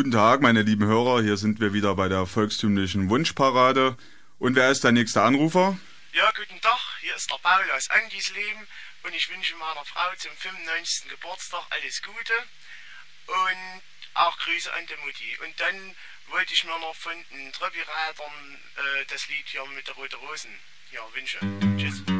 Guten Tag, meine lieben Hörer, hier sind wir wieder bei der volkstümlichen Wunschparade. Und wer ist der nächste Anrufer? Ja, guten Tag, hier ist der Paul aus Angisleben und ich wünsche meiner Frau zum 95. Geburtstag alles Gute und auch Grüße an die Mutti. Und dann wollte ich mir noch von den Tröppi-Reitern das Lied hier mit der Rote Rosen wünschen. Tschüss.